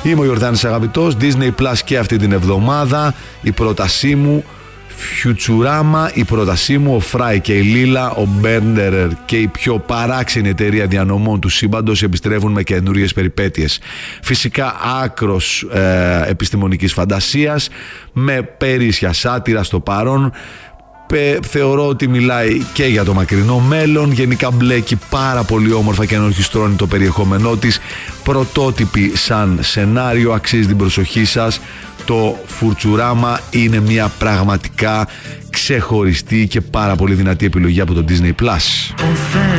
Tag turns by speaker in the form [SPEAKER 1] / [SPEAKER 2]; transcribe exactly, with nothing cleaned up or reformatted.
[SPEAKER 1] Είμαι ο Ιορδάνης Αγαπητός. Disney Plus και αυτή την εβδομάδα. Η πρότασή μου Futurama, η πρότασή μου, ο Φράι και η Λίλα, ο Μπέρντερερ και η πιο παράξενη εταιρεία διανομών του σύμπαντος επιστρέφουν με καινούριες περιπέτειες. Φυσικά άκρος ε, επιστημονικής φαντασίας, με περίσσια σάτυρα στο παρόν. Πε, θεωρώ ότι μιλάει και για το μακρινό μέλλον. Γενικά μπλέκει πάρα πολύ όμορφα και ενορχιστρώνει το περιεχόμενό της. Πρωτότυπη σαν σενάριο, αξίζει την προσοχή σας. Το Futurama είναι μια πραγματικά ξεχωριστή και πάρα πολύ δυνατή επιλογή από το Disney Plus.